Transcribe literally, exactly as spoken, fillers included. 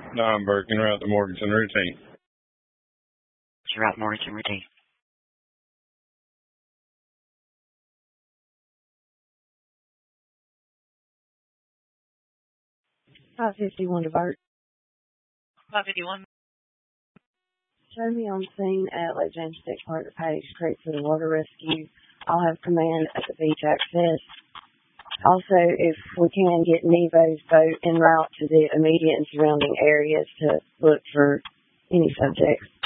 Don Birkin, route to Morganton routine. Route Morganton routine. five fifty-one to Burt. five fifty-one. Show me on scene at Lake James State Park at Paddock Creek for the water rescue. I'll have command at the beach access. Also, if we can, get Nevo's boat en route to the immediate and surrounding areas to look for any subjects.